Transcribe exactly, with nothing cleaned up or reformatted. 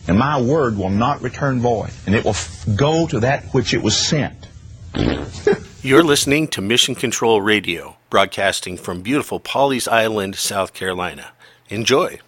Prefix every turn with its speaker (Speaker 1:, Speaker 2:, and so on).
Speaker 1: And my word will not return void, and it will f- go to that which it was sent.
Speaker 2: You're listening to Mission Control Radio, broadcasting from beautiful Pawleys Island, South Carolina. Enjoy.